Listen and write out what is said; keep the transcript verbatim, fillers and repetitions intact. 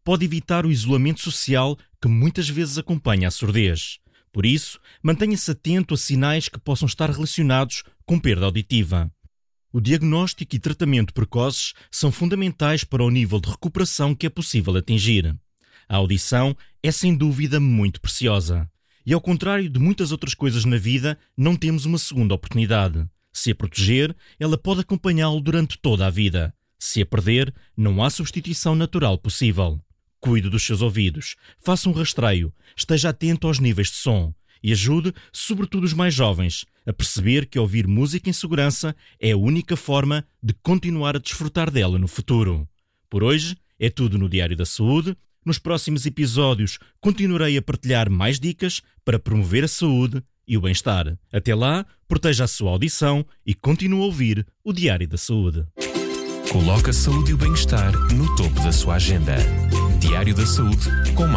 pode evitar o isolamento social que muitas vezes acompanha a surdez. Por isso, mantenha-se atento a sinais que possam estar relacionados com perda auditiva. O diagnóstico e tratamento precoces são fundamentais para o nível de recuperação que é possível atingir. A audição é sem dúvida muito preciosa. E ao contrário de muitas outras coisas na vida, não temos uma segunda oportunidade. Se a proteger, ela pode acompanhá-lo durante toda a vida. Se a perder, não há substituição natural possível. Cuide dos seus ouvidos, faça um rastreio, esteja atento aos níveis de som e ajude, sobretudo os mais jovens, a perceber que ouvir música em segurança é a única forma de continuar a desfrutar dela no futuro. Por hoje, é tudo no Diário da Saúde. Nos próximos episódios, continuarei a partilhar mais dicas para promover a saúde e o bem-estar. Até lá, proteja a sua audição e continue a ouvir o Diário da Saúde. Coloque a saúde e o bem-estar no topo da sua agenda. Diário da Saúde com